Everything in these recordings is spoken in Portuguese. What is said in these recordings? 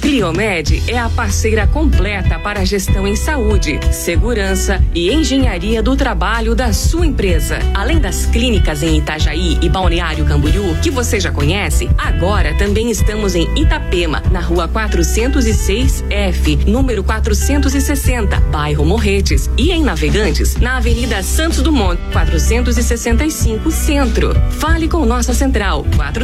Cliomed é a parceira completa para a gestão em saúde, segurança e engenharia do trabalho da sua empresa. Além das clínicas em Itajaí e Balneário Camboriú, que você já conhece, agora também estamos em Itapema, na rua 406F, número 460, bairro Morretes, e em Navegantes, na Avenida Santos Dumont, 465, Centro. Fale com nossa central,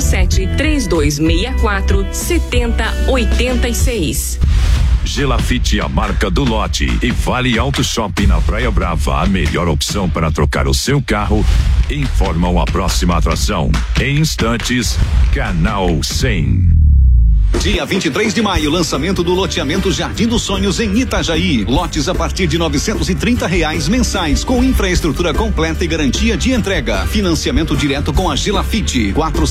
47-3264-7086. Gelafite, a marca do lote, e Vale Auto Shopping na Praia Brava, a melhor opção para trocar o seu carro, informam a próxima atração. Em instantes, Canal 100. Dia 23 de maio, lançamento do loteamento Jardim dos Sonhos em Itajaí. Lotes a partir de R$930 mensais, com infraestrutura completa e garantia de entrega. Financiamento direto com a Gelafite.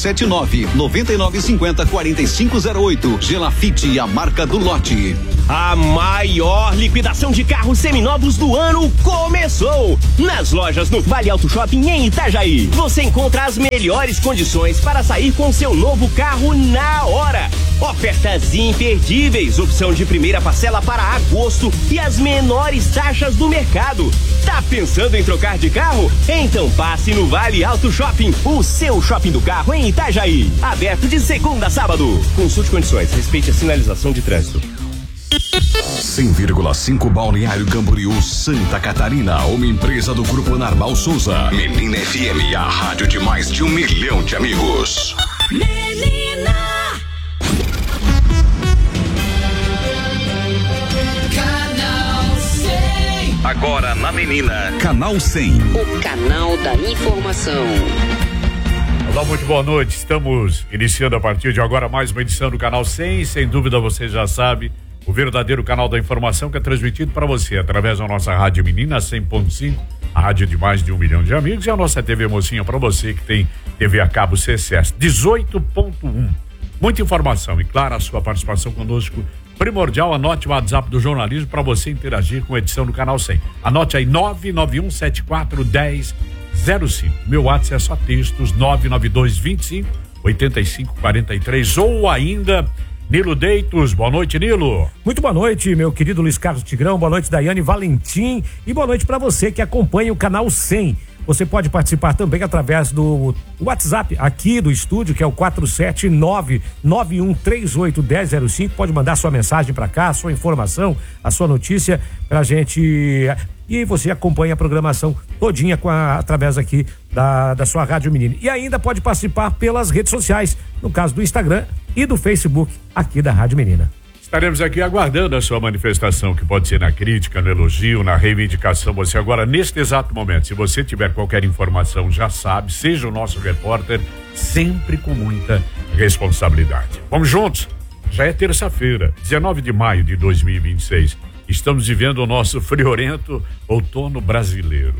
479-9950-4508. Gelafite, a marca do lote. A maior liquidação de carros seminovos do ano começou! Nas lojas do Vale Auto Shopping em Itajaí. Você encontra as melhores condições para sair com seu novo carro na hora. Ofertas imperdíveis, opção de primeira parcela para agosto e as menores taxas do mercado. Tá pensando em trocar de carro? Então passe no Vale Auto Shopping, o seu shopping do carro em Itajaí. Aberto de segunda a sábado. Consulte condições, respeite a sinalização de trânsito. 100,5 Balneário Camboriú, Santa Catarina, uma empresa do Grupo Narval Souza. Menina FM, a rádio de mais de 1 milhão de amigos. Menina! Canal 100. Agora na Menina, Canal 100. O canal da informação. Olá, muito boa noite. Estamos iniciando a partir de agora mais uma edição do Canal 100. Sem dúvida você já sabe, o verdadeiro canal da informação que é transmitido para você através da nossa Rádio Menina 100.5, a rádio de mais de 1 milhão de amigos, e a nossa TV Mocinha para você que tem TV a cabo CCS 18.1. Muita informação e, claro, a sua participação conosco primordial. Anote o WhatsApp do jornalismo para você interagir com a edição do Canal 100. Anote aí 991741005. Meu WhatsApp é só textos 992258543 ou ainda Nilo Deitos. Boa noite, Nilo. Muito boa noite, meu querido Luiz Carlos Tigrão. Boa noite, Daiane Valentim. E boa noite para você que acompanha o Canal 100. Você pode participar também através do WhatsApp aqui do estúdio, que é o 479-9138-1005. Pode mandar sua mensagem para cá, sua informação, a sua notícia pra gente. E você acompanha a programação todinha através aqui da sua Rádio Menina. E ainda pode participar pelas redes sociais, no caso do Instagram e do Facebook aqui da Rádio Menina. Estaremos aqui aguardando a sua manifestação, que pode ser na crítica, no elogio, na reivindicação. Você agora, neste exato momento, se você tiver qualquer informação, já sabe, seja o nosso repórter, sempre com muita responsabilidade. Vamos juntos? Já é terça-feira, 19 de maio de 2026. Estamos vivendo o nosso friorento outono brasileiro.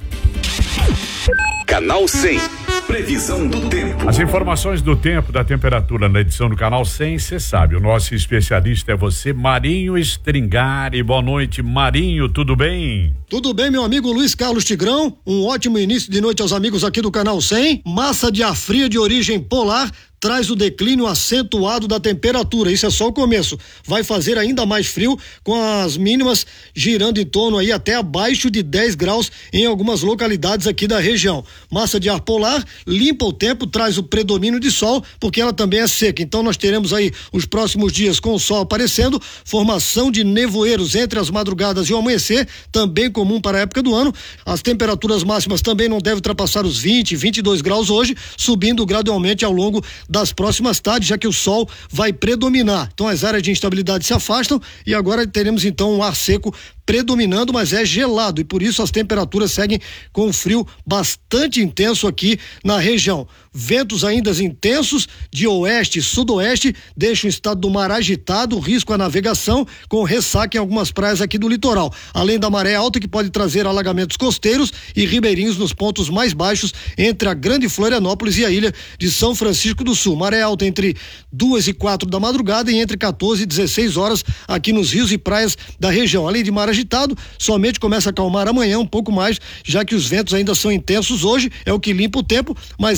Canal 100. Previsão do tempo. As informações do tempo, da temperatura na edição do Canal 100, você sabe, o nosso especialista é você, Marinho Stringari. Boa noite, Marinho, tudo bem? Tudo bem, meu amigo Luiz Carlos Tigrão. Um ótimo início de noite aos amigos aqui do Canal 100. Massa de ar fria de origem polar traz o declínio acentuado da temperatura. Isso é só o começo. Vai fazer ainda mais frio, com as mínimas girando em torno aí até abaixo de 10 graus em algumas localidades aqui da região. Massa de ar polar limpa o tempo, traz o predomínio de sol, porque ela também é seca. Então nós teremos aí os próximos dias com o sol aparecendo, formação de nevoeiros entre as madrugadas e o amanhecer, também comum para a época do ano. As temperaturas máximas também não devem ultrapassar os 20, 22 graus hoje, subindo gradualmente ao longo das próximas tardes, já que o sol vai predominar. Então as áreas de instabilidade se afastam e agora teremos então um ar seco predominando, mas é gelado e por isso as temperaturas seguem com frio bastante intenso aqui na região. Ventos ainda intensos de oeste e sudoeste deixam o estado do mar agitado, risco à navegação com ressaca em algumas praias aqui do litoral, além da maré alta que pode trazer alagamentos costeiros e ribeirinhos nos pontos mais baixos entre a Grande Florianópolis e a ilha de São Francisco do Sul. Maré alta entre 2 e 4 da madrugada e entre 14 e 16 horas aqui nos rios e praias da região. Além de mar agitado, somente começa a acalmar amanhã um pouco mais, já que os ventos ainda são intensos hoje, é o que limpa o tempo, mas amanhã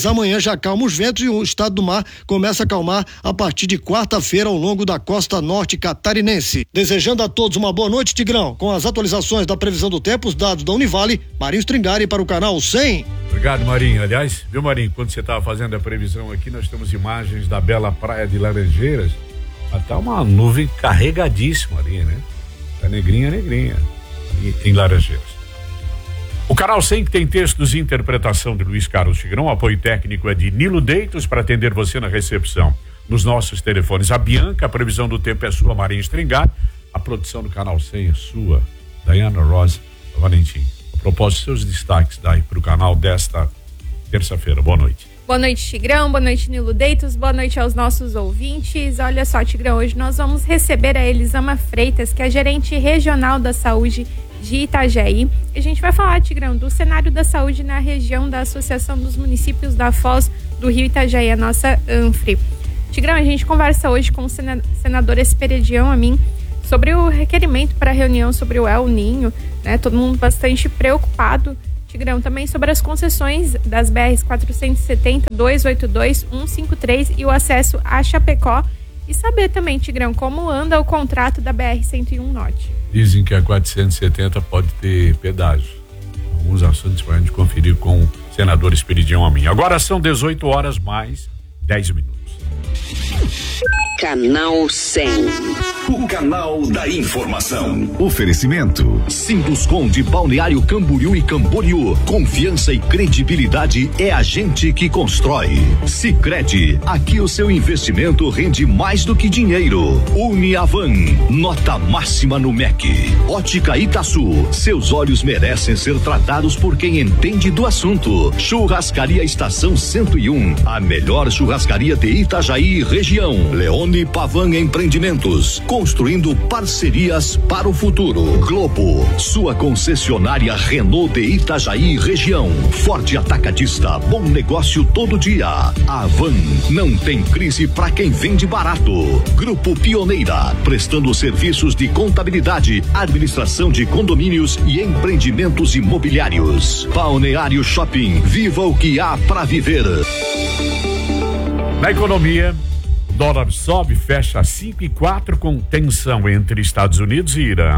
já acalma os ventos e o estado do mar começa a acalmar a partir de quarta-feira ao longo da costa norte catarinense. Desejando a todos uma boa noite, Tigrão, com as atualizações da previsão do tempo, os dados da Univale, Marinho Stringari para o canal 100. Obrigado, Marinho. Aliás, viu, Marinho, quando você estava fazendo a previsão aqui, nós temos imagens da bela praia de Laranjeiras. Tá uma nuvem carregadíssima ali, né? Tá negrinha em Laranjeiras. O canal 100 tem textos e interpretação de Luiz Carlos Tigrão. O apoio técnico é de Nilo Deitos para atender você na recepção. Nos nossos telefones, a Bianca, a previsão do tempo é sua, Marinho Stringari. A produção do canal 100 é sua, Dayana Rosa Valentim. A propósito, seus destaques daí para o canal desta terça-feira. Boa noite. Boa noite, Tigrão. Boa noite, Nilo Deitos. Boa noite aos nossos ouvintes. Olha só, Tigrão, hoje nós vamos receber a Elisama Freitas, que é gerente regional da saúde de Itajaí. A gente vai falar, Tigrão, do cenário da saúde na região da Associação dos Municípios da Foz do Rio Itajaí, a nossa ANFRE. Tigrão, a gente conversa hoje com o senador Esperidião Amin sobre o requerimento para a reunião sobre o El Ninho, né? Todo mundo bastante preocupado, Tigrão, também sobre as concessões das BRs 470, 282, 153 e o acesso a Chapecó. E saber também, Tigrão, como anda o contrato da BR-101 Norte. Dizem que a 470 pode ter pedágio. Alguns assuntos para a gente conferir com o senador Esperidião Amin. Agora são 18 horas mais 10 minutos. Canal 100. O canal da informação. Oferecimento Sinduscom de Balneário Camboriú e Camboriú. Confiança e credibilidade é a gente que constrói. Sicredi, aqui o seu investimento rende mais do que dinheiro. Uniavan, nota máxima no MEC. Ótica Itaçu, seus olhos merecem ser tratados por quem entende do assunto. Churrascaria Estação 101, a melhor churrascaria de Itajaí e região. Leone Pavan Empreendimentos, construindo parcerias para o futuro. Globo, sua concessionária Renault de Itajaí e região. Forte Atacadista, bom negócio todo dia. Avan, não tem crise para quem vende barato. Grupo Pioneira, prestando serviços de contabilidade, administração de condomínios e empreendimentos imobiliários. Balneário Shopping, viva o que há para viver. Na economia, o dólar sobe, fecha 5,4 com tensão entre Estados Unidos e Irã.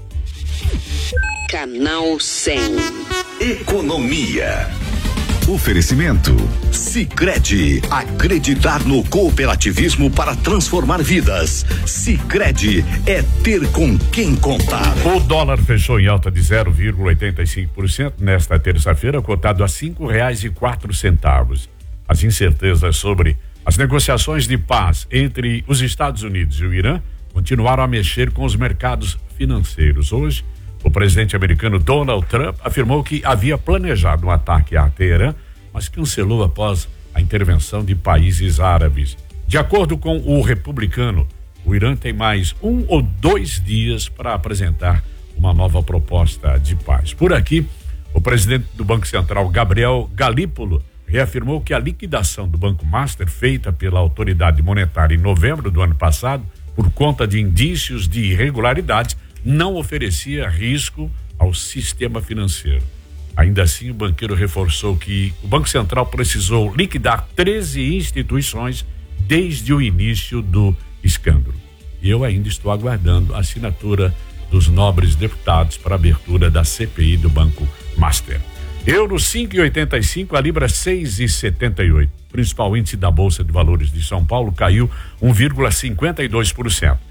Canal 100. Economia. Oferecimento Sicredi, acreditar no cooperativismo para transformar vidas. Sicredi é ter com quem contar. O dólar fechou em alta de 0,85% nesta terça-feira, cotado a R$5,04. As incertezas sobre as negociações de paz entre os Estados Unidos e o Irã continuaram a mexer com os mercados financeiros. Hoje, o presidente americano Donald Trump afirmou que havia planejado um ataque a Teherã, mas cancelou após a intervenção de países árabes. De acordo com o republicano, o Irã tem mais 1 ou 2 dias para apresentar uma nova proposta de paz. Por aqui, o presidente do Banco Central, Gabriel Galípolo, reafirmou que a liquidação do Banco Master, feita pela autoridade monetária em novembro do ano passado, por conta de indícios de irregularidades, não oferecia risco ao sistema financeiro. Ainda assim, o banqueiro reforçou que o Banco Central precisou liquidar 13 instituições desde o início do escândalo. E eu ainda estou aguardando a assinatura dos nobres deputados para a abertura da CPI do Banco Master. Euro 5,85, a Libra 6,78. Principal índice da Bolsa de Valores de São Paulo caiu 1,52%,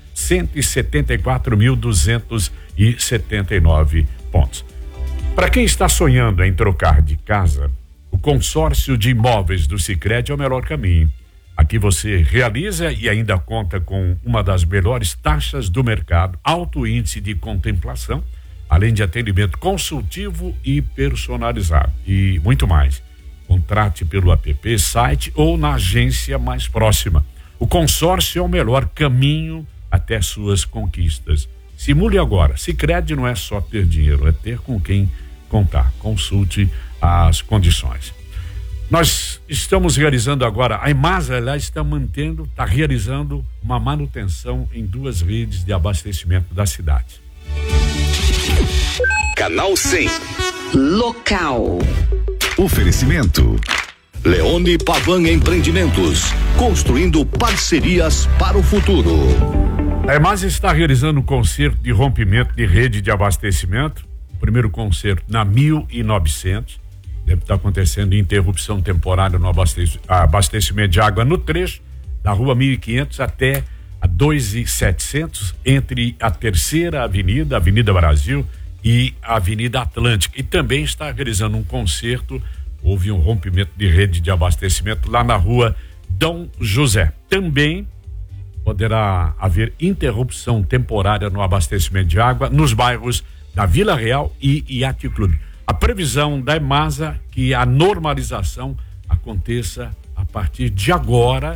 174.279 pontos. Para quem está sonhando em trocar de casa, o consórcio de imóveis do Sicredi é o melhor caminho. Aqui você realiza e ainda conta com uma das melhores taxas do mercado, alto índice de contemplação, além de atendimento consultivo e personalizado e muito mais. Contrate pelo app, site ou na agência mais próxima. O consórcio é o melhor caminho até suas conquistas. Simule agora. Sicredi não é só ter dinheiro, é ter com quem contar. Consulte as condições. Nós estamos realizando agora, a Imasa, aliás, está realizando uma manutenção em 2 redes de abastecimento da cidade. Canal 100. Local. Oferecimento Leone Pavan Empreendimentos, construindo parcerias para o futuro. A EMASA está realizando um concerto de rompimento de rede de abastecimento. O primeiro concerto na 1900. Deve estar acontecendo interrupção temporária no abastecimento de água no trecho da rua 1500 até a 2700, entre a Terceira Avenida, Avenida Brasil, e a Avenida Atlântica. E também está realizando um concerto. Houve um rompimento de rede de abastecimento lá na rua Dom José. Também poderá haver interrupção temporária no abastecimento de água nos bairros da Vila Real e Yacht Club. A previsão da EMASA que a normalização aconteça a partir de agora,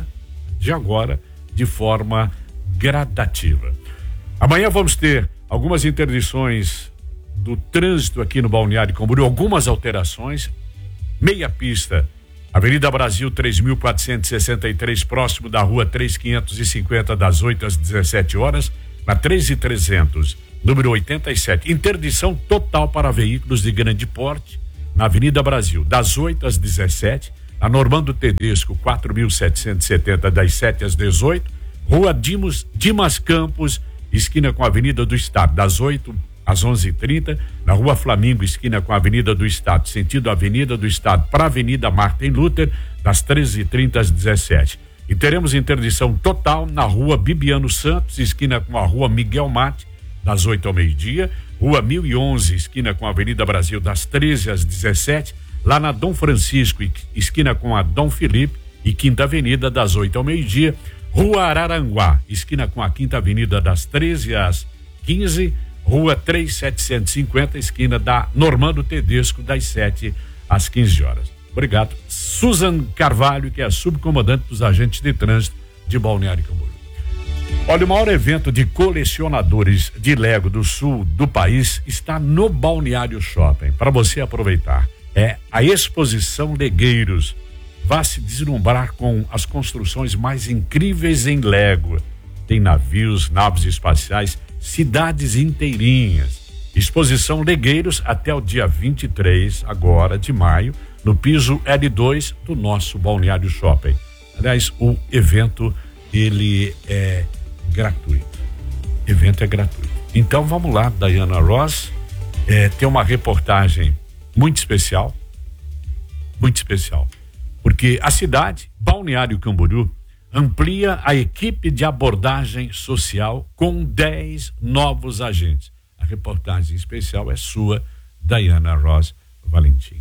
de forma gradativa. Amanhã vamos ter algumas interdições do trânsito aqui no Balneário Camboriú, algumas alterações. Meia pista, Avenida Brasil 3463, próximo da rua 3550, das 8 às 17 horas, na 3300, número 87. Interdição total para veículos de grande porte na Avenida Brasil, das 8 às 17, na Normando Tedesco 4770, das 7 às 18, rua Dimas Campos, esquina com a Avenida do Estado, das 8 às 11h30, na rua Flamingo, esquina com a Avenida do Estado, sentido Avenida do Estado para a Avenida Martin Luther, das 13h30 às 17. E teremos interdição total na rua Bibiano Santos, esquina com a rua Miguel Mate, das 8 ao meio-dia, rua 1011, esquina com a Avenida Brasil, das 13 às 17, lá na Dom Francisco, esquina com a Dom Felipe e Quinta Avenida, das 8 ao meio-dia, rua Araranguá, esquina com a Quinta Avenida, das 13 às 15, rua 3750, esquina da Normando Tedesco, das 7 às 15 horas. Obrigado. Susan Carvalho, que é a subcomandante dos agentes de trânsito de Balneário Camboriú. Olha, o maior evento de colecionadores de Lego do sul do país está no Balneário Shopping, para você aproveitar. É a Exposição Legueiros. Vá se deslumbrar com as construções mais incríveis em Lego. Tem navios, naves espaciais, cidades inteirinhas. Exposição Legueiros até o dia 23 agora de maio, no piso L2 do nosso Balneário Shopping. Aliás, o evento ele é gratuito. Evento é gratuito. Então vamos lá, Diana Ross, tem uma reportagem muito especial, porque a cidade, Balneário Camboriú, amplia a equipe de abordagem social com 10 novos agentes. A reportagem especial é sua, Diana Ross Valentim.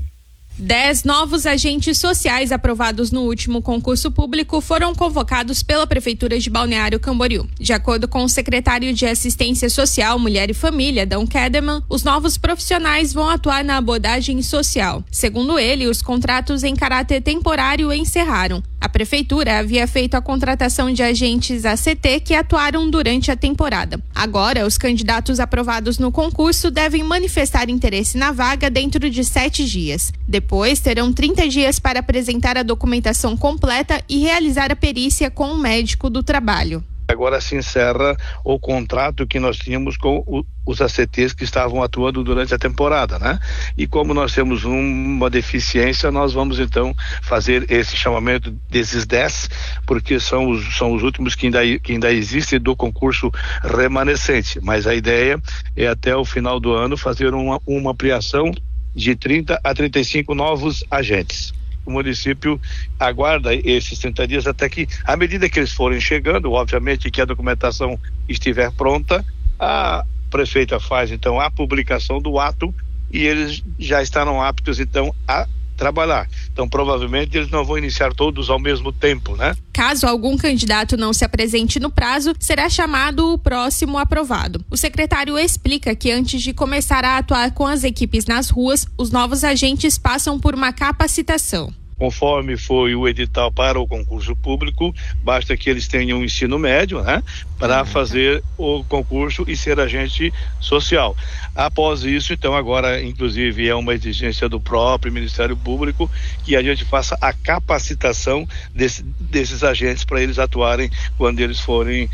10 novos agentes sociais aprovados no último concurso público foram convocados pela Prefeitura de Balneário Camboriú. De acordo com o secretário de Assistência Social, Mulher e Família, Dom Kederman, os novos profissionais vão atuar na abordagem social. Segundo ele, os contratos em caráter temporário encerraram. A Prefeitura havia feito a contratação de agentes ACT que atuaram durante a temporada. Agora, os candidatos aprovados no concurso devem manifestar interesse na vaga dentro de 7 dias. Depois, terão 30 dias para apresentar a documentação completa e realizar a perícia com o médico do trabalho. Agora se encerra o contrato que nós tínhamos com os ACTs que estavam atuando durante a temporada, né? E como nós temos uma deficiência, nós vamos então fazer esse chamamento desses 10, porque são os últimos que ainda existem do concurso remanescente. Mas a ideia é até o final do ano fazer uma ampliação de 30 a 35 novos agentes. O município aguarda esses 30 dias até que, à medida que eles forem chegando, obviamente que a documentação estiver pronta, a prefeita faz então a publicação do ato e eles já estarão aptos então a trabalhar. Então provavelmente eles não vão iniciar todos ao mesmo tempo, né? Caso algum candidato não se apresente no prazo, será chamado o próximo aprovado. O secretário explica que antes de começar a atuar com as equipes nas ruas, os novos agentes passam por uma capacitação. Conforme foi o edital para o concurso público, basta que eles tenham um ensino médio, né, para fazer o concurso e ser agente social. Após isso, então, agora, inclusive, é uma exigência do próprio Ministério Público que a gente faça a capacitação desses agentes para eles atuarem quando eles forem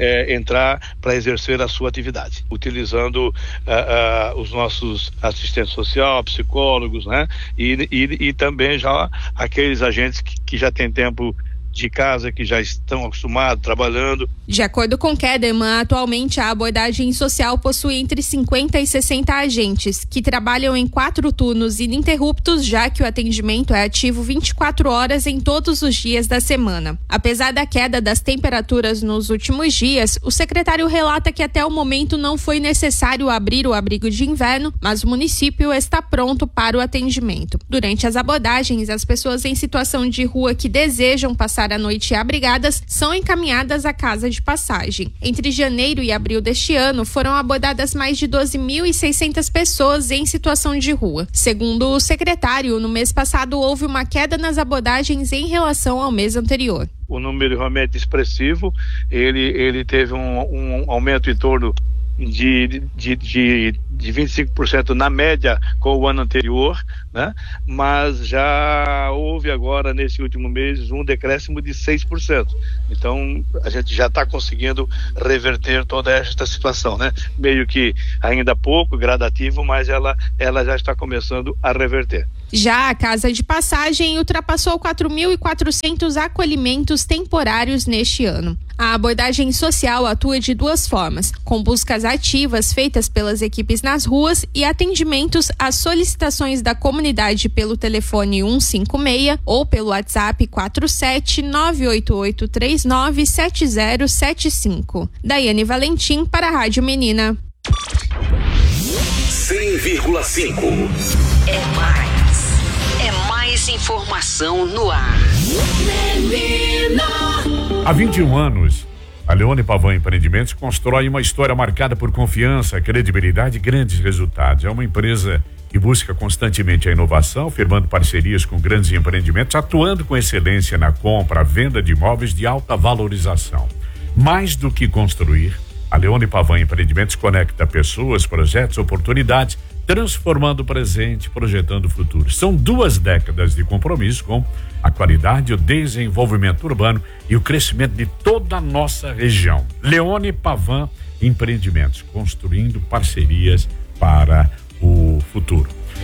entrar para exercer a sua atividade, utilizando os nossos assistentes sociais, psicólogos, né, e também já aqueles agentes que já têm tempo de casa, que já estão acostumados, trabalhando. De acordo com Kederman, atualmente a abordagem social possui entre 50 e 60 agentes, que trabalham em 4 turnos ininterruptos, já que o atendimento é ativo 24 horas em todos os dias da semana. Apesar da queda das temperaturas nos últimos dias, o secretário relata que até o momento não foi necessário abrir o abrigo de inverno, mas o município está pronto para o atendimento. Durante as abordagens, as pessoas em situação de rua que desejam passar a noite abrigadas são encaminhadas à casa de passagem. Entre janeiro e abril deste ano, foram abordadas mais de 12.600 pessoas em situação de rua. Segundo o secretário, no mês passado houve uma queda nas abordagens em relação ao mês anterior. O número realmente expressivo, ele teve um aumento em torno de 25% na média com o ano anterior, né? Mas já houve agora, nesse último mês, um decréscimo de 6%. Então, a gente já está conseguindo reverter toda esta situação, né? Meio que ainda pouco, gradativo, mas ela já está começando a reverter. Já a Casa de Passagem ultrapassou 4.400 acolhimentos temporários neste ano. A abordagem social atua de 2 formas, com buscas ativas feitas pelas equipes nas ruas e atendimentos às solicitações da comunidade pelo telefone 156 ou pelo WhatsApp 47988397075. Daiane Valentim para a Rádio Menina. 100,5 é mais informação no ar. Há 21 anos, a Leone Pavan Empreendimentos constrói uma história marcada por confiança, credibilidade e grandes resultados. É uma empresa que busca constantemente a inovação, firmando parcerias com grandes empreendimentos, atuando com excelência na compra, venda de imóveis de alta valorização. Mais do que construir, a Leone Pavan Empreendimentos conecta pessoas, projetos, oportunidades, transformando o presente, projetando o futuro. São 2 décadas de compromisso com a qualidade, o desenvolvimento urbano e o crescimento de toda a nossa região. Leone Pavan Empreendimentos, construindo parcerias para o futuro.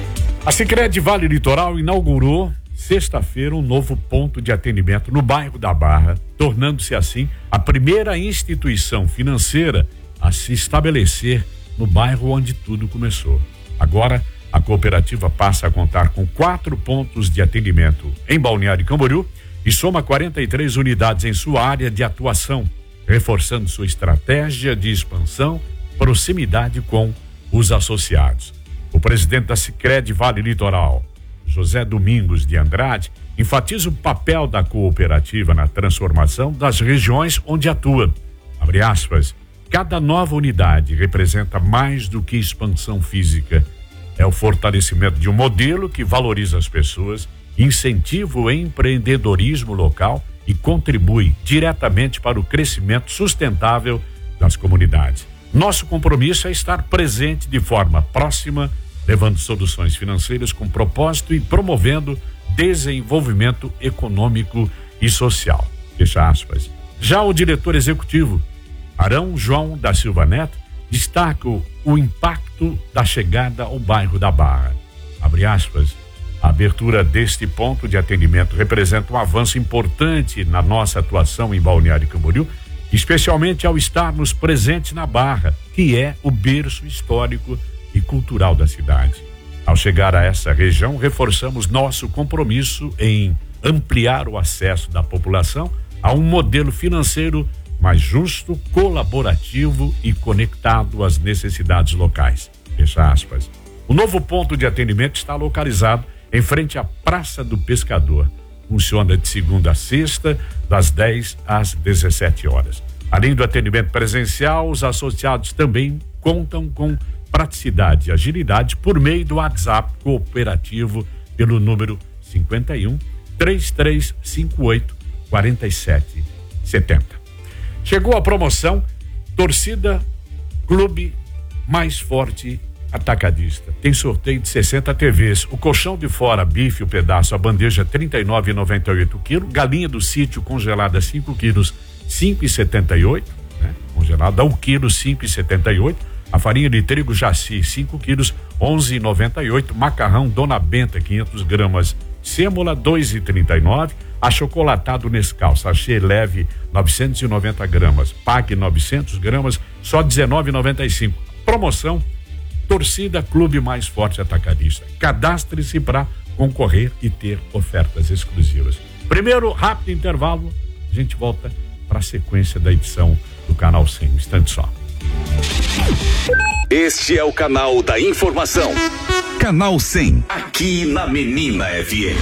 A Sicredi Vale Litoral inaugurou sexta-feira um novo ponto de atendimento no bairro da Barra, tornando-se assim a primeira instituição financeira a se estabelecer no bairro onde tudo começou. Agora, a cooperativa passa a contar com 4 pontos de atendimento em Balneário Camboriú e soma 43 unidades em sua área de atuação, reforçando sua estratégia de expansão, proximidade com os associados. O presidente da Sicredi Vale Litoral, José Domingos de Andrade, enfatiza o papel da cooperativa na transformação das regiões onde atua. Abre aspas. Cada nova unidade representa mais do que expansão física. É o fortalecimento de um modelo que valoriza as pessoas, incentiva o empreendedorismo local e contribui diretamente para o crescimento sustentável das comunidades. Nosso compromisso é estar presente de forma próxima, levando soluções financeiras com propósito e promovendo desenvolvimento econômico e social. Fecha aspas. Já o diretor executivo, Arão João da Silva Neto, destaca o impacto da chegada ao bairro da Barra. Abre aspas, a abertura deste ponto de atendimento representa um avanço importante na nossa atuação em Balneário Camboriú, especialmente ao estarmos presentes na Barra, que é o berço histórico e cultural da cidade. Ao chegar a essa região, reforçamos nosso compromisso em ampliar o acesso da população a um modelo financeiro mais justo, colaborativo e conectado às necessidades locais. Fecha aspas. O novo ponto de atendimento está localizado em frente à Praça do Pescador. Funciona de segunda a sexta, das 10 às 17 horas. Além do atendimento presencial, os associados também contam com praticidade e agilidade por meio do WhatsApp cooperativo pelo número 51 3358 4770. Chegou a promoção Torcida Clube Mais Forte Atacadista. Tem sorteio de 60 TVs. O colchão de fora, bife, o pedaço, a bandeja 39,98 kg. Galinha do sítio congelada 5 quilos, 5,78, né? Congelada 1 quilo, 5,78. A farinha de trigo Jaci 5 quilos, 11,98. Macarrão Dona Benta 500 gramas, sêmola 2,39, achocolatado Nescau, sachê leve 990 gramas, pague 900 gramas, só 19,95. Promoção Torcida Clube Mais Forte Atacadista. Cadastre-se para concorrer e ter ofertas exclusivas. Primeiro, rápido intervalo, a gente volta para a sequência da edição do Canal 100, um instante só. Este é o canal da informação. Canal 100. Aqui na Menina FM.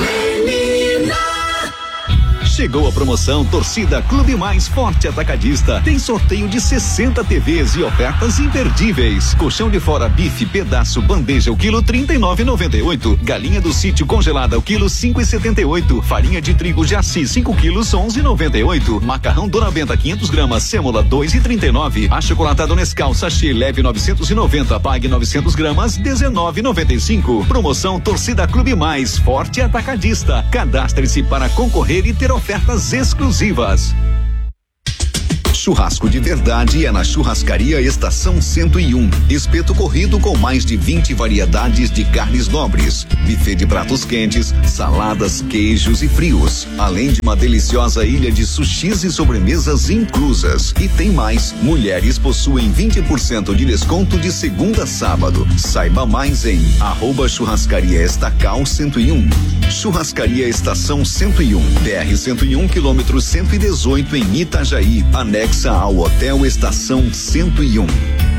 Chegou a promoção Torcida Clube Mais Forte Atacadista. Tem sorteio de 60 TVs e ofertas imperdíveis. Colchão de fora bife pedaço bandeja o quilo 39,98. Galinha do sítio congelada o quilo 5,78. Farinha de trigo Jaci 5 quilos 11,98. Macarrão Dona Benta 500 gramas sêmola 2,39. Achocolatado Nescau sachê leve 990, pague 900 gramas 19,95. Promoção Torcida Clube Mais Forte Atacadista. Cadastre-se para concorrer e ter ofertas exclusivas. Churrasco de verdade é na Churrascaria Estação 101. Espeto corrido com mais de 20 variedades de carnes nobres. Buffet de pratos quentes, saladas, queijos e frios. Além de uma deliciosa ilha de sushis e sobremesas inclusas. E tem mais, mulheres possuem 20% de desconto de segunda a sábado. Saiba mais em @Churrascaria Estacal 101. Churrascaria Estação 101, BR 101, quilômetro 118 em Itajaí, anexo ao Hotel Estação 101.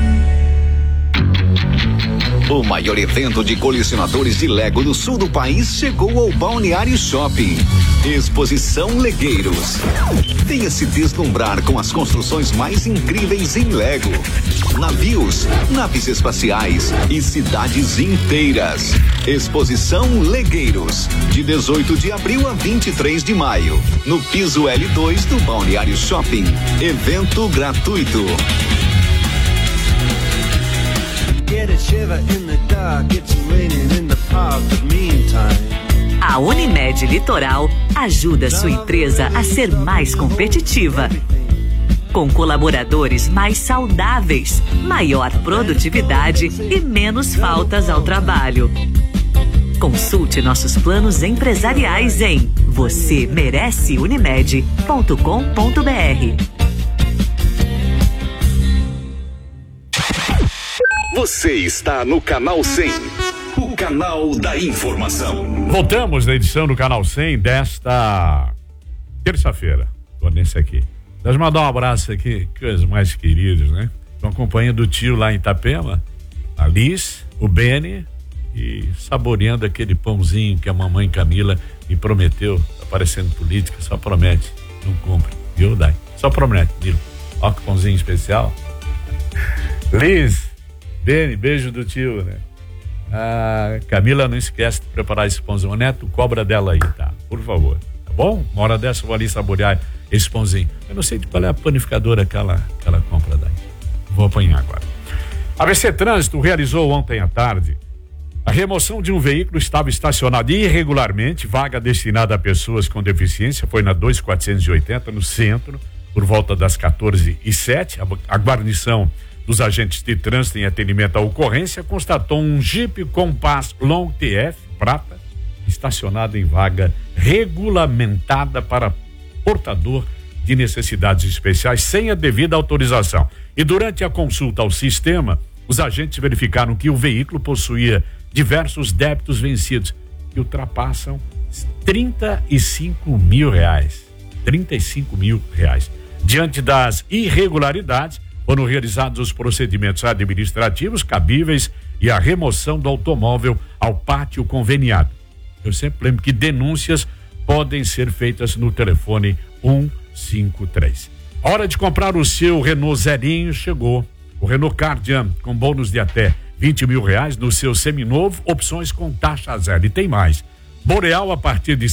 O maior evento de colecionadores de Lego do sul do país chegou ao Balneário Shopping. Exposição Legueiros. Venha se deslumbrar com as construções mais incríveis em Lego. Navios, naves espaciais e cidades inteiras. Exposição Legueiros. De 18 de abril a 23 de maio. No piso L2 do Balneário Shopping. Evento gratuito. A Unimed Litoral ajuda sua empresa a ser mais competitiva. Com colaboradores mais saudáveis, maior produtividade e menos faltas ao trabalho. Consulte nossos planos empresariais em vocêmereceunimed.com.br. Você está no Canal 100, o canal da informação. Voltamos na edição do Canal 100 desta terça-feira. Tô nesse aqui. Deixa eu mandar um abraço aqui, que os mais queridos, né? Estão acompanhando o tio lá em Itapema, a Liz, o Beni, e saboreando aquele pãozinho que a mamãe Camila me prometeu. Tá parecendo política, só promete, não cumpre, viu, Dai? Só promete, viu? Ó que pãozinho especial. Liz, Beni, beijo do tio, né? A Camila não esquece de preparar esse pãozinho. O Neto, cobra dela aí, tá? Por favor, tá bom? Uma hora dessa eu vou ali saborear esse pãozinho. Eu não sei de qual é a panificadora que ela compra daí. Vou apanhar agora. A ABC Trânsito realizou ontem à tarde a remoção de um veículo que estava estacionado irregularmente, vaga destinada a pessoas com deficiência, foi na 2480, no centro, por volta das 14h07. A guarnição dos agentes de trânsito em atendimento à ocorrência constatou um Jeep Compass Long TF prata estacionado em vaga regulamentada para portador de necessidades especiais sem a devida autorização. E durante a consulta ao sistema, os agentes verificaram que o veículo possuía diversos débitos vencidos que ultrapassam R$35 mil. R$35 mil. Diante das irregularidades, foram realizados os procedimentos administrativos cabíveis e a remoção do automóvel ao pátio conveniado. Eu sempre lembro que denúncias podem ser feitas no telefone 153. A hora de comprar o seu Renault zerinho chegou. O Renault Kardian com bônus de até R$20 mil no seu seminovo, opções com taxa zero. E tem mais. Boreal a partir de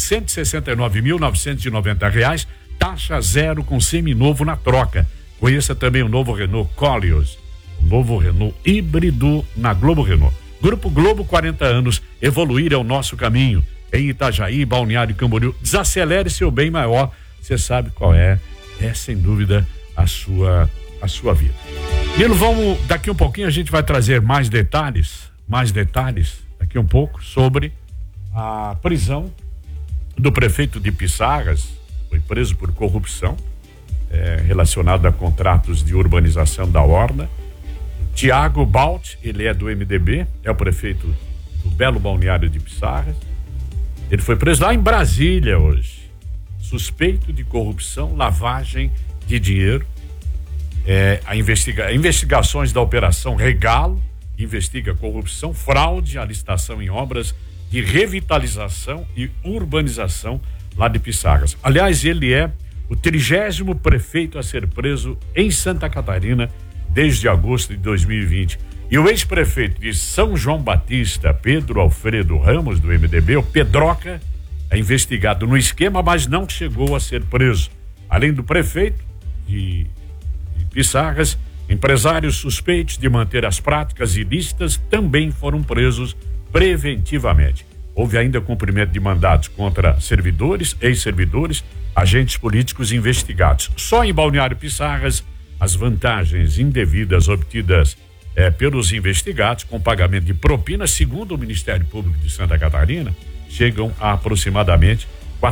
R$169.990, taxa zero com seminovo na troca. Conheça também o novo Renault Koleos, o novo Renault híbrido na Globo Renault. Grupo Globo, 40 anos, evoluir é o nosso caminho. Em Itajaí, Balneário Camboriú, desacelere seu bem maior. Você sabe qual é sem dúvida a sua vida. Nilo, daqui um pouquinho a gente vai trazer mais detalhes daqui um pouco sobre a prisão do prefeito de Piçarras, foi preso por corrupção, relacionado a contratos de urbanização da Orla. Tiago Balt, ele é do MDB, é o prefeito do belo balneário de Piçarras. Ele foi preso lá em Brasília hoje, suspeito de corrupção, lavagem de dinheiro. Investigações da Operação Regalo investiga corrupção, fraude à licitação em obras de revitalização e urbanização lá de Piçarras. Aliás, ele é o 30º prefeito a ser preso em Santa Catarina desde agosto de 2020. E o ex-prefeito de São João Batista, Pedro Alfredo Ramos, do MDB, o Pedroca, é investigado no esquema, mas não chegou a ser preso. Além do prefeito de Piçarras, empresários suspeitos de manter as práticas ilícitas também foram presos preventivamente. Houve ainda cumprimento de mandados contra servidores, ex-servidores, agentes políticos investigados. Só em Balneário Piçarras, as vantagens indevidas obtidas pelos investigados com pagamento de propina, segundo o Ministério Público de Santa Catarina, chegam a aproximadamente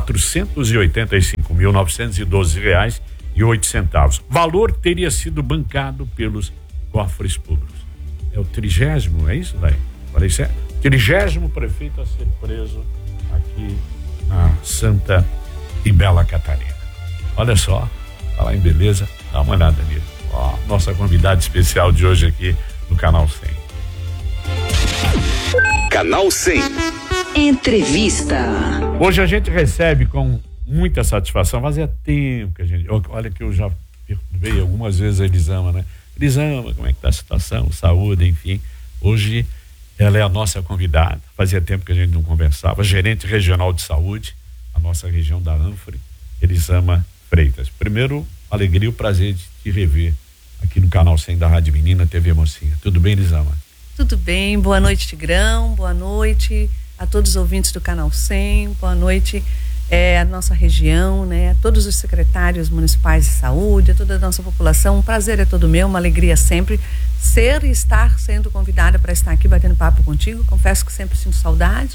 R$485.912,08. Valor que teria sido bancado pelos cofres públicos. É o 30º, é isso, daí? Falei certo? 30º prefeito a ser preso aqui na Santa e Bela Catarina. Olha só, falar em beleza, dá uma olhada nisso. Ó, nossa convidada especial de hoje aqui no Canal 100. Canal 100. Entrevista. Hoje a gente recebe com muita satisfação, fazia tempo que a gente, olha que eu já perguntei algumas vezes a Elisama, né? Elisama, como é que tá a situação, saúde, enfim. Hoje ela é a nossa convidada, fazia tempo que a gente não conversava, gerente regional de saúde, a nossa região da Anfre, Elisama Freitas. Primeiro, alegria e o prazer de te rever aqui no Canal 100 da Rádio Menina, TV Mocinha. Tudo bem, Elisama? Tudo bem, boa noite, Tigrão, boa noite a todos os ouvintes do Canal 100, boa noite a nossa região, né, a todos os secretários municipais de saúde, a toda a nossa população. Um prazer é todo meu, uma alegria sempre ser e estar sendo convidada para estar aqui batendo papo contigo. Confesso que sempre sinto saudade.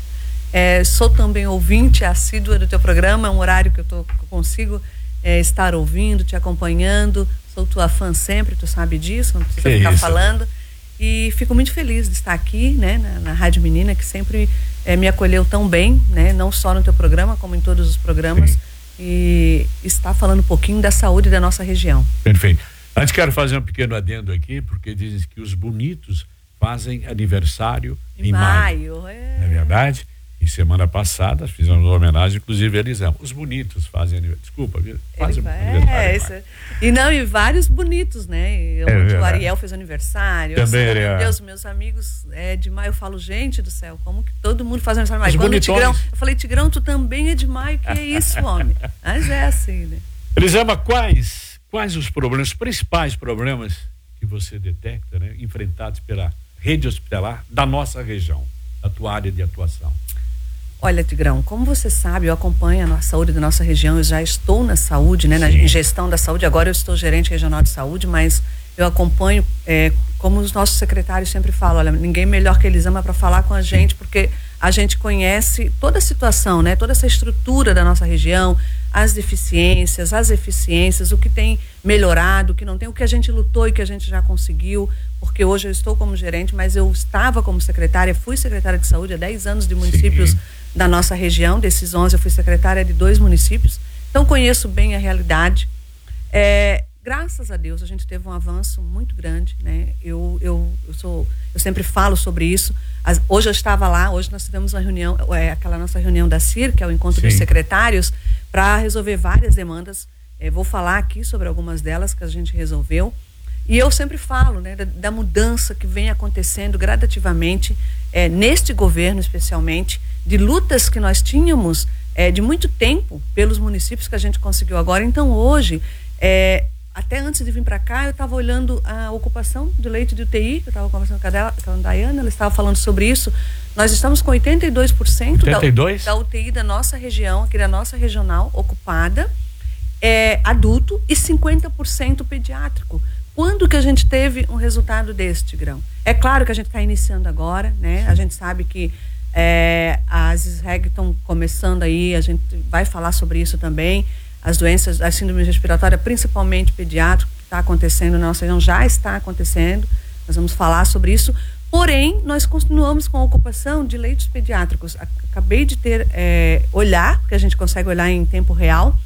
Sou também ouvinte assídua do teu programa, é um horário que eu consigo estar ouvindo, te acompanhando. Sou tua fã sempre, tu sabe disso, não precisa ficar falando. E fico muito feliz de estar aqui, né, na Rádio Menina, que sempre me acolheu tão bem, né, não só no teu programa, como em todos os programas. Sim. E está falando um pouquinho da saúde da nossa região. Perfeito. Antes quero fazer um pequeno adendo aqui, porque dizem que os bonitos fazem aniversário em maio. Não é verdade? E semana passada fizemos uma homenagem, inclusive a Elisama. Os bonitos fazem aniversário. Desculpa, fazem aniversário. E vários bonitos, né? O Ariel fez aniversário. Também, meu Deus, meus amigos de maio, eu falo, gente do céu, como que todo mundo faz aniversário em maio? Quando o Tigrão, eu falei, Tigrão, tu também é de maio, que é isso, homem? Mas é assim, né? Elisama, quais os problemas, os principais problemas que você detecta, né, enfrentados pela rede hospitalar da nossa região, da tua área de atuação? Olha, Tigrão, como você sabe, eu acompanho a saúde da nossa região, eu já estou na saúde, né, na gestão da saúde, agora eu estou gerente regional de saúde, mas eu acompanho, como os nossos secretários sempre falam, olha, ninguém melhor que a Elisama para falar com a gente, porque a gente conhece toda a situação, né, toda essa estrutura da nossa região, as deficiências, as eficiências, o que tem melhorado, o que não tem, o que a gente lutou e que a gente já conseguiu, porque hoje eu estou como gerente, mas eu estava como secretária, fui secretária de saúde há 10 anos de municípios da nossa região, desses 11 eu fui secretária de 2 municípios, então conheço bem a realidade. Graças a Deus a gente teve um avanço muito grande, né? Eu sempre falo sobre isso. Hoje eu estava lá, hoje nós tivemos uma reunião, aquela nossa reunião da CIR, que é o encontro dos secretários, para resolver várias demandas. Vou falar aqui sobre algumas delas que a gente resolveu. E eu sempre falo, né, da mudança que vem acontecendo gradativamente, neste governo especialmente, de lutas que nós tínhamos de muito tempo pelos municípios que a gente conseguiu agora. Então hoje, até antes de vir para cá, eu estava olhando a ocupação de leite de UTI, eu estava conversando com a Daiana, ela estava falando sobre isso. Nós estamos com 82%, da UTI da nossa região, aqui da nossa regional, ocupada, adulto, e 50% pediátrico. Quando que a gente teve um resultado desse, Tigrão? É claro que a gente está iniciando agora, né? A gente sabe que As SREG estão começando aí, a gente vai falar sobre isso também. As doenças, a síndrome respiratória, principalmente pediátrica, que está acontecendo na nossa região, já está acontecendo. Nós vamos falar sobre isso. Porém, nós continuamos com a ocupação de leitos pediátricos. Acabei de ter olhar, porque a gente consegue olhar em tempo real.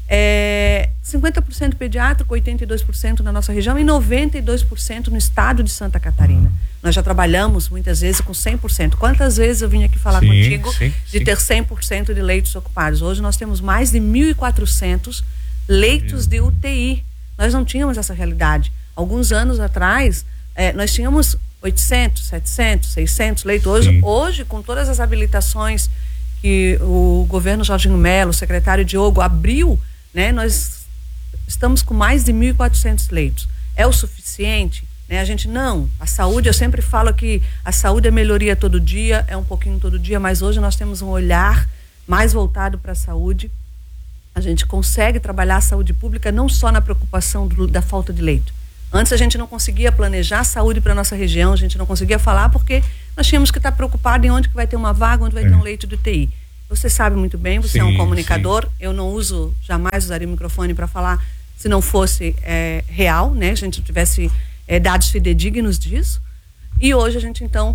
50% pediátrico, 82% na nossa região e 92% no estado de Santa Catarina. Nós já trabalhamos muitas vezes com 100%. Quantas vezes eu vim aqui falar contigo de ter 100% de leitos ocupados? Hoje nós temos mais de 1.400 leitos de UTI. Nós não tínhamos essa realidade. Alguns anos atrás, nós tínhamos 800, 700, 600 leitos. Hoje, com todas as habilitações que o governo Jorginho Melo, o secretário Diogo, abriu, né, nós estamos com mais de 1.400 leitos. É o suficiente? Né? A gente não. A saúde, eu sempre falo que a saúde é melhoria todo dia, é um pouquinho todo dia, mas hoje nós temos um olhar mais voltado para a saúde. A gente consegue trabalhar a saúde pública não só na preocupação da falta de leito. Antes a gente não conseguia planejar a saúde para nossa região, a gente não conseguia falar porque nós tínhamos que estar preocupado em onde que vai ter uma vaga, onde vai ter um leito de UTI. Você sabe muito bem, você é um comunicador, eu jamais usaria o microfone para falar se não fosse real, né? A gente tivesse dados fidedignos disso. E hoje a gente então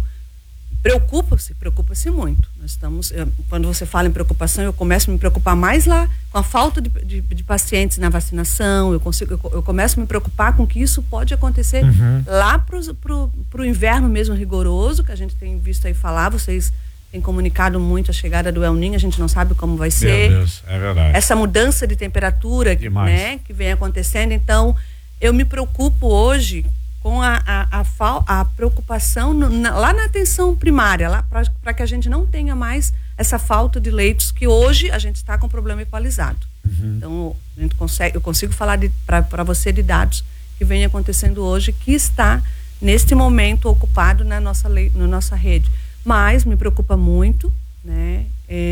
preocupa-se muito. Nós estamos, quando você fala em preocupação, eu começo a me preocupar mais lá com a falta de pacientes na vacinação. Eu começo a me preocupar com que isso pode acontecer lá pro inverno mesmo rigoroso, que a gente tem visto aí falar. Vocês têm comunicado muito a chegada do El Niño, a gente não sabe como vai ser. Meu Deus, é verdade. Essa mudança de temperatura, né, que vem acontecendo. Então, eu me preocupo hoje com a preocupação lá na atenção primária, lá para que a gente não tenha mais essa falta de leitos que hoje a gente está com problema equalizado. Então, eu consigo falar para você de dados que vem acontecendo hoje, que está neste momento ocupado na nossa rede. Mas me preocupa muito, né,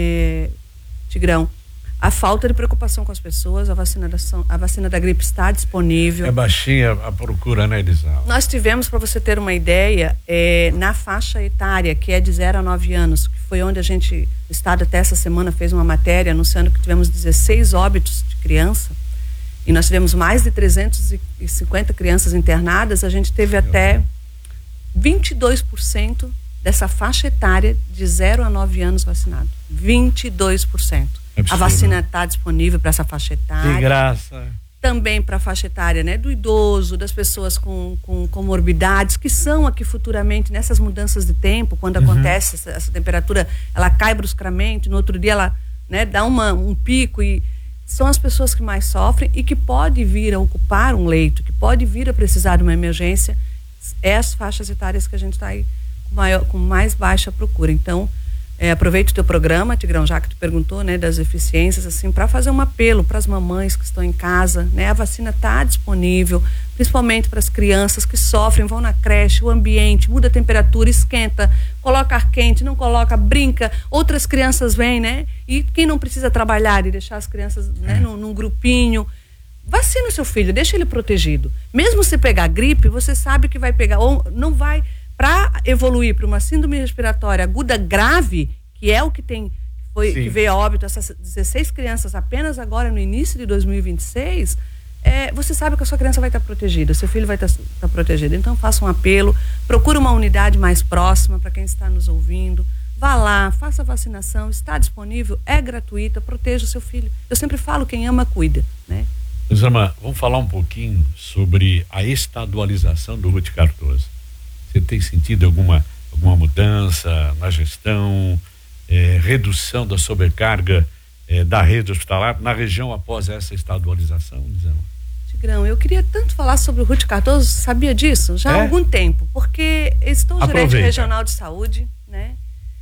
Tigrão, a falta de preocupação com as pessoas. A vacina da gripe está disponível. É baixinha a procura, né, Elisal? Nós tivemos, para você ter uma ideia, na faixa etária, que é de 0 a 9 anos, que foi onde o Estado até essa semana fez uma matéria anunciando que tivemos 16 óbitos de criança, e nós tivemos mais de 350 crianças internadas. A gente teve até 22% dessa faixa etária de 0 a 9 anos vacinado. 22%. A vacina está disponível para essa faixa etária. De graça. Também para a faixa etária, né, do idoso, das pessoas com comorbidades, que são aqui futuramente, nessas mudanças de tempo, quando acontece essa temperatura, ela cai bruscamente, no outro dia ela, né, dá um pico, e são as pessoas que mais sofrem e que pode vir a ocupar um leito, que pode vir a precisar de uma emergência. As faixas etárias que a gente está aí com mais baixa procura. Então, aproveito o teu programa, Tigrão, já que tu perguntou, né, das eficiências, assim, para fazer um apelo para as mamães que estão em casa, né? A vacina está disponível, principalmente para as crianças que sofrem, vão na creche, o ambiente, muda a temperatura, esquenta, coloca ar quente, não coloca, brinca, outras crianças vêm, né? E quem não precisa trabalhar e deixar as crianças, né, num grupinho, vacina o seu filho, deixa ele protegido. Mesmo se pegar gripe, você sabe que vai pegar, ou não vai. Para evoluir para uma síndrome respiratória aguda grave, que é o que que veio a óbito essas 16 crianças apenas agora no início de 2026, você sabe que a sua criança vai estar protegida, seu filho vai estar protegido. Então faça um apelo, procure uma unidade mais próxima para quem está nos ouvindo, vá lá, faça a vacinação, está disponível, é gratuita, proteja o seu filho. Eu sempre falo, quem ama cuida, né? Zama, vamos falar um pouquinho sobre a estadualização do Ruth Cardoso. Você tem sentido alguma mudança na gestão, redução da sobrecarga da rede hospitalar na região após essa estadualização, Zama? Tigrão, eu queria tanto falar sobre o Ruth Cardoso, sabia disso? Já há algum tempo, porque estou gerente regional de saúde, né?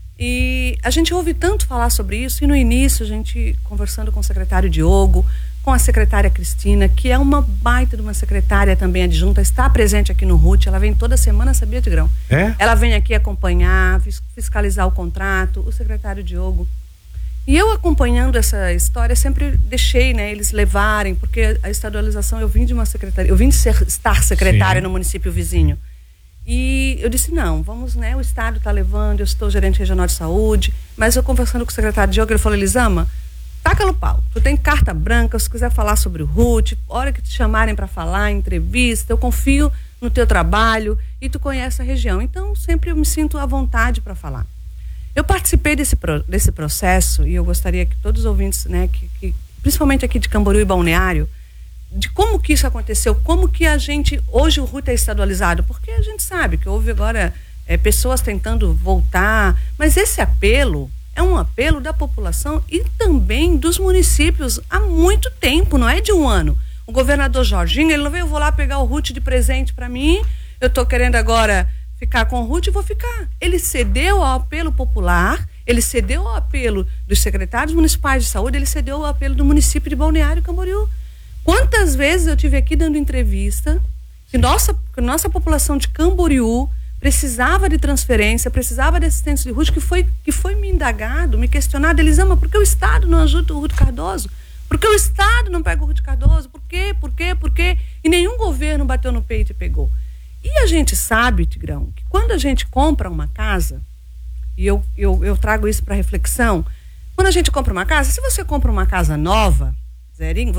E a gente ouve tanto falar sobre isso, e no início a gente conversando com o secretário Diogo, com a secretária Cristina, que é uma baita de uma secretária também adjunta, está presente aqui no RUT, ela vem toda semana, sabia, Tigrão? Ela vem aqui acompanhar, fiscalizar o contrato, o secretário Diogo. E eu acompanhando essa história, sempre deixei, né, eles levarem, porque a estadualização, eu vim de uma secretaria, estar secretária no município vizinho. E eu disse, não, vamos, né, o Estado está levando, eu estou gerente regional de saúde, mas eu conversando com o secretário Diogo, ele falou, Elisama, taca-lhe o pau, tu tem carta branca, se quiser falar sobre o RUT, hora que te chamarem para falar, entrevista, eu confio no teu trabalho e tu conhece a região, então sempre eu me sinto à vontade para falar. Eu participei desse processo e eu gostaria que todos os ouvintes, né, que principalmente aqui de Camboriú e Balneário, de como que isso aconteceu, como que a gente, hoje o RUT é estadualizado, porque a gente sabe que houve agora pessoas tentando voltar, mas esse apelo é um apelo da população e também dos municípios há muito tempo, não é de um ano. O governador Jorginho, ele não veio, eu vou lá pegar o RUT de presente para mim, eu estou querendo agora ficar com o RUT e vou ficar. Ele cedeu ao apelo popular, ele cedeu ao apelo dos secretários municipais de saúde, ele cedeu ao apelo do município de Balneário Camboriú. Quantas vezes eu tive aqui dando entrevista que nossa população de Camboriú precisava de transferência, precisava de assistência de RUT, que foi me indagado, me questionado, Elisama, por que o Estado não ajuda o RUT Cardoso? Por que o Estado não pega o RUT Cardoso? Por quê? E nenhum governo bateu no peito e pegou. E a gente sabe, Tigrão, que quando a gente compra uma casa, e eu trago isso para reflexão, quando a gente compra uma casa, se você compra uma casa nova, zerinho,